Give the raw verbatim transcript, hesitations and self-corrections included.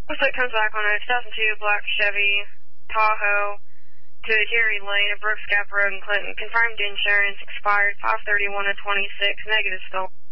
Looks like it comes back on a two thousand two black Chevy Tahoe to Jerry Lane at Brooks Gap Road in Clinton. Confirmed insurance expired five thirty-one of twenty-six. Negative still.